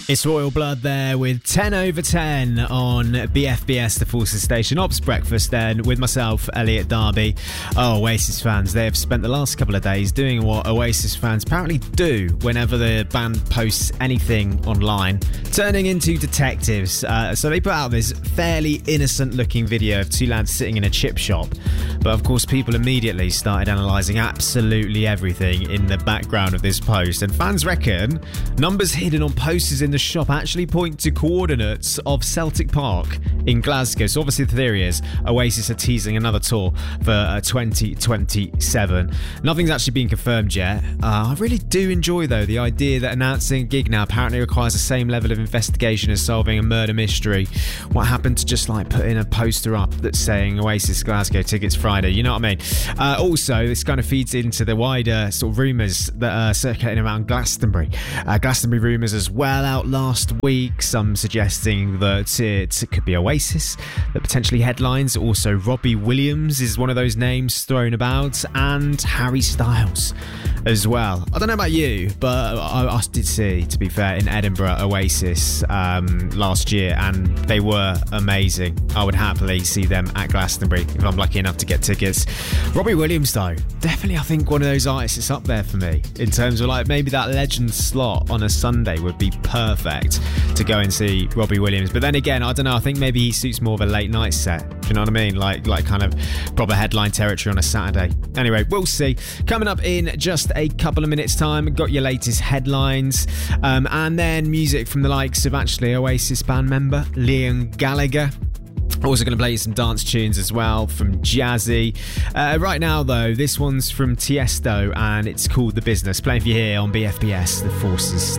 It's Royal Blood there with 10 over 10 on BFBS, the Forces Station Ops Breakfast, then with myself, Elliot Darby. Oh, Oasis fans, they have spent the last couple of days doing what Oasis fans apparently do whenever the band posts anything online, turning into detectives. So they put out this fairly innocent looking video of two lads sitting in a chip shop. But of course, people immediately started analysing absolutely everything in the background of this post. And fans reckon numbers hidden on posters in the shop actually point to coordinates of Celtic Park in Glasgow. So obviously the theory is Oasis are teasing another tour for 2027. Nothing's actually been confirmed yet. I really do enjoy, though, the idea that announcing a gig now apparently requires the same level of investigation as solving a murder mystery. What happened to just like putting a poster up that's saying Oasis Glasgow tickets Friday? You know what I mean? Also, this kind of feeds into the wider sort of rumours that are circulating around Glastonbury. Glastonbury rumours as well out last week, some suggesting that it could be Oasis that potentially headlines. Also, Robbie Williams is one of those names thrown about, and Harry Styles as well. I don't know about you, but I did see, to be fair, in Edinburgh, Oasis last year, and they were amazing. I would happily see them at Glastonbury if I'm lucky enough to get tickets. Robbie Williams, though, definitely I think one of those artists that's up there for me in terms of like maybe that legend slot on a Sunday would be perfect to go and see Robbie Williams. But then again, I don't know, I think maybe he suits more of a late night set. Do you know what I mean? Like kind of proper headline territory on a Saturday. Anyway, we'll see. Coming up in just a couple of minutes time, got your latest headlines, and then music from the likes of actually Oasis band member Liam Gallagher. Also going to play you some dance tunes as well from Jazzy. Right now, though, this one's from Tiesto and it's called The Business. Playing for you here on BFBS, the Forces